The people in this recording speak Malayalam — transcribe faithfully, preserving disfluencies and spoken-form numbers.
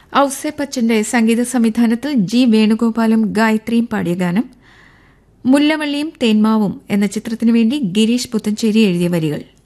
ഔസേപ്പച്ചന്റെ സംഗീത സംവിധാനത്തിൽ ജി വേണുഗോപാലും ഗായത്രിയും പാടിയ ഗാനം മുല്ലവള്ളിയും തേന്മാവും എന്ന ചിത്രത്തിനുവേണ്ടി ഗിരീഷ് പുത്തഞ്ചേരി എഴുതിയ വരികൾ.